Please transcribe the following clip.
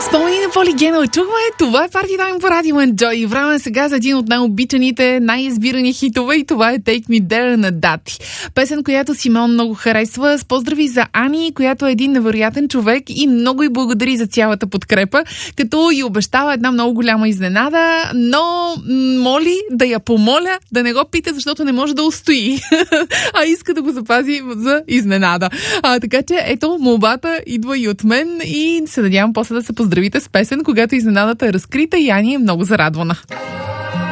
Спомени на Поли Генова. Чухме, това е Party Time по Радио Enjoy. Време сега за един от най-обичаните, най-избирани хитове и това е Take Me There на Дати. Песен, която Симеон много харесва. С поздрави за Ани, която е един невероятен човек и много й благодари за цялата подкрепа, като й обещава една много голяма изненада, но моли да я помоля да не го пита, защото не може да устои, а иска да го запази за изненада. Така че ето, молбата идва и от мен и се надявам после да се поздравите с песен, когато изненадата е разкрита и Ани е много зарадвана.